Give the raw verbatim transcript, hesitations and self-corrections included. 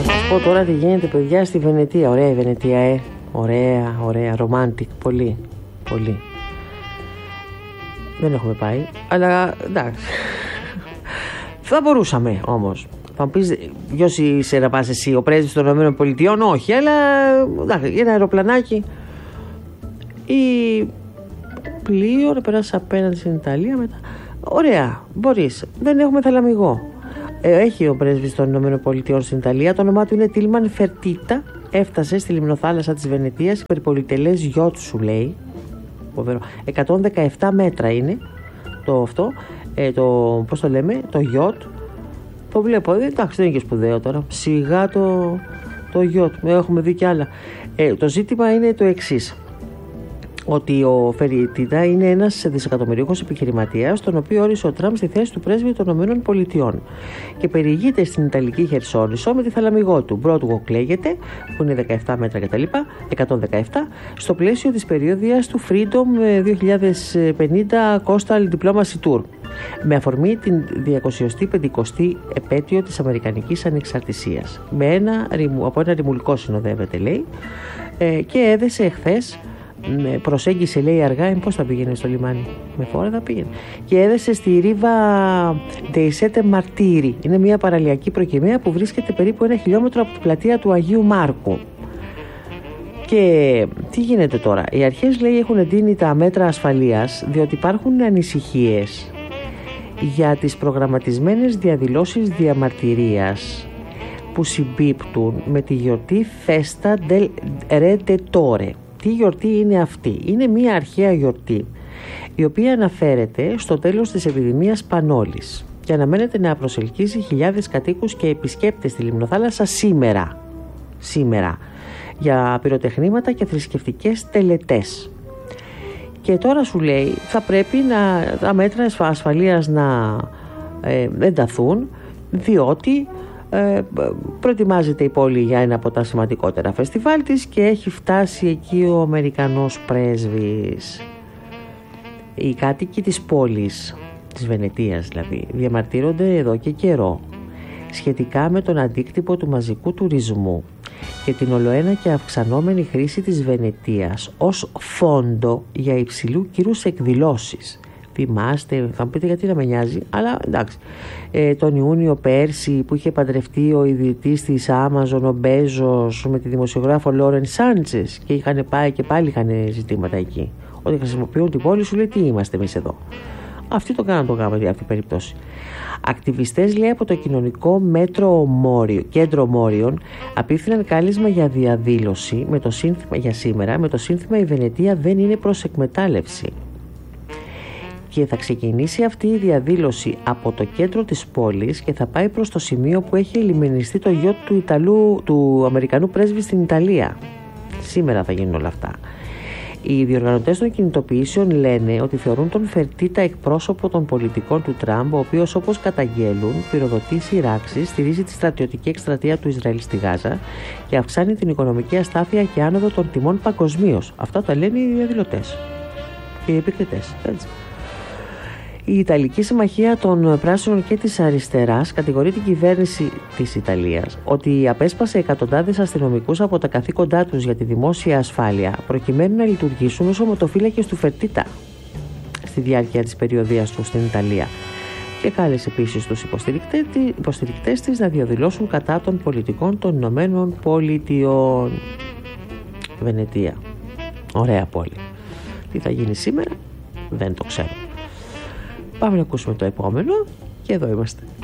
Θα σας πω τώρα τι γίνεται, παιδιά, στη Βενετία. Ωραία η Βενετία, ε. Ωραία, ωραία, romantic, πολύ, πολύ. Δεν έχουμε πάει, αλλά εντάξει. Θα μπορούσαμε όμως. Θα μου πεις, ποιος είσαι να πας εσύ, ο πρέσβης των ΗΠΑ? Όχι, αλλά εντάξει, ένα αεροπλανάκι ή πλοίο να περάσει απέναντι στην Ιταλία μετά. Ωραία, μπορείς. Δεν έχουμε θαλαμιγό. Ε, έχει ο πρέσβης των ΗΠΑ στην Ιταλία. Το όνομά του είναι Τίλμαν Φερτίτα. Έφτασε στη λιμνοθάλασσα της Βενετίας υπερπολιτελές γιότ, σου λέει. εκατόν δεκαεπτά μέτρα είναι το αυτό. Ε, το, πώς το λέμε, το γιότ. Το βλέπω, ε, εντάξει, δεν είναι και σπουδαίο τώρα. Σιγά το, το γιότ. Έχουμε δει κι άλλα. Ε, το ζήτημα είναι το εξής. Ότι ο Φερτίτα είναι ένας δισεκατομμυρίουχος επιχειρηματίας, τον οποίο όρισε ο Τραμπ στη θέση του πρέσβη των ΗΠΑ και περιηγείται στην Ιταλική Χερσόνησο με τη θαλαμιγό του. Broadwalk λέγεται, που είναι δεκαεπτά μέτρα κτλ. εκατόν δεκαεπτά, στο πλαίσιο της περιόδιας του Freedom δύο χιλιάδες πενήντα Coastal Diplomacy Tour, με αφορμή την διακοσιοστή πεντηκοστή επέτειο της Αμερικανικής Ανεξαρτησίας. Με ένα, από ένα ρημουλικό συνοδεύεται, λέει, και έδεσε εχθές. Προσέγγισε, λέει, αργά. Πώς θα πήγαινε στο λιμάνι? Με φόρα θα πήγαινε. Και έδεσε στη Ρίβα Ντεϊσέτε Μαρτύρι. Είναι μια παραλιακή προκυμαία που βρίσκεται περίπου ένα χιλιόμετρο από την πλατεία του Αγίου Μάρκου. Και τι γίνεται τώρα? Οι αρχές, λέει, έχουν εντείνει τα μέτρα ασφαλείας, διότι υπάρχουν ανησυχίες για τις προγραμματισμένες διαδηλώσεις διαμαρτυρίας που συμπίπτουν με τη γιορτή Festa del Redentore. Τι γιορτή είναι αυτή? Είναι μια αρχαία γιορτή η οποία αναφέρεται στο τέλος της επιδημίας Πανόλης και αναμένεται να προσελκύσει χιλιάδες κατοίκους και επισκέπτες στη λιμνοθάλασσα σήμερα, σήμερα για πυροτεχνήματα και θρησκευτικές τελετές. Και τώρα, σου λέει, θα πρέπει να, τα μέτρα ασφαλείας να ε, ενταθούν, διότι Ε, προετοιμάζεται η πόλη για ένα από τα σημαντικότερα φεστιβάλ της και έχει φτάσει εκεί ο Αμερικανός πρέσβης. Οι κάτοικοι της πόλης, της Βενετίας δηλαδή, διαμαρτύρονται εδώ και καιρό σχετικά με τον αντίκτυπο του μαζικού τουρισμού και την ολοένα και αυξανόμενη χρήση της Βενετίας ως φόντο για υψηλού κύρους εκδηλώσεις. Θυμάστε, θα μου πείτε γιατί να με νοιάζει, αλλά εντάξει. Ε, τον Ιούνιο πέρσι που είχε παντρευτεί ο ιδρυτής της Amazon, ο Μπέζος, με τη δημοσιογράφο Λόρεν Σάντσες, και είχαν πάει και πάλι είχαν ζητήματα εκεί. Ότι χρησιμοποιούν την πόλη, σου λέει, τι είμαστε εμείς εδώ? Αυτοί το κάναν το γάμα για αυτή την περίπτωση. Ακτιβιστές, λέει, από το κοινωνικό μέτρο Μόριο, κέντρο Μόριων απίφθηναν κάλεσμα για διαδήλωση με το σύνθημα, για σήμερα, με το σύνθημα «Η Βενετία δεν είναι προς εκμετάλλευση». Και θα ξεκινήσει αυτή η διαδήλωση από το κέντρο της πόλης και θα πάει προς το σημείο που έχει ελιμενιστεί το γιότ του, Ιταλού, του Αμερικανού πρέσβη στην Ιταλία. Σήμερα θα γίνουν όλα αυτά. Οι διοργανωτές των κινητοποιήσεων λένε ότι θεωρούν τον Φερτίτα εκπρόσωπο των πολιτικών του Τραμπ, ο οποίος, όπως καταγγέλουν, πυροδοτεί σειράξεις, στηρίζει τη στρατιωτική εκστρατεία του Ισραήλ στη Γάζα και αυξάνει την οικονομική αστάθεια και άνοδο των τιμών παγκοσμίως. Αυτά τα λένε οι διαδηλωτές και οι επικριτές. Έτσι. Η Ιταλική Συμμαχία των Πράσινων και της Αριστεράς κατηγορεί την κυβέρνηση της Ιταλίας ότι απέσπασε εκατοντάδες αστυνομικούς από τα καθήκοντά τους για τη δημόσια ασφάλεια προκειμένου να λειτουργήσουν ως ομοτοφύλακες του Φερτίτα στη διάρκεια της περιοδίας του στην Ιταλία, και κάλεσε επίσης τους υποστηρικτές της να διαδηλώσουν κατά των πολιτικών των Ηνωμένων Πολιτειών. Βενετία, ωραία πόλη. Τι θα γίνει σήμερα δεν το ξέρω. Πάμε να ακούσουμε το επόμενο και εδώ είμαστε.